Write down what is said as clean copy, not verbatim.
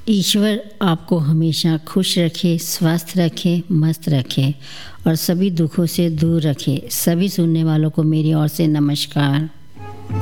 ईश्वर आपको हमेशा खुश रखे, स्वस्थ रखे, मस्त रखे और सभी दुखों से दूर रखे। सभी सुनने वालों को मेरी ओर से नमस्कार।